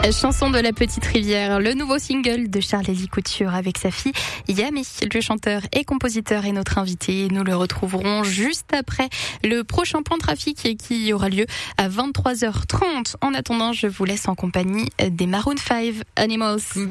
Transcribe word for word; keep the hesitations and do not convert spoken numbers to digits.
Chanson de la petite rivière, le nouveau single de Charles-Élie Couture avec sa fille Yami. Le chanteur et compositeur est notre invité. Nous le retrouverons juste après le prochain plan trafic qui aura lieu à vingt-trois heures trente. En attendant, je vous laisse en compagnie des Maroon five, Animals.